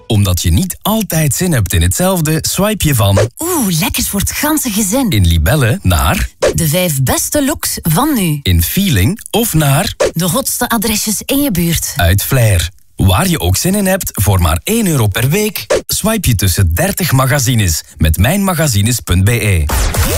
Omdat je niet altijd zin hebt in hetzelfde, swipe je van... Oeh, lekkers voor het ganse gezin. In Libelle naar... De 5 beste looks van nu. In Feeling of naar... De hotste adresjes in je buurt. Uit Flair. Waar je ook zin in hebt, voor maar €1 per week... swipe je tussen 30 magazines met mijnmagazines.be.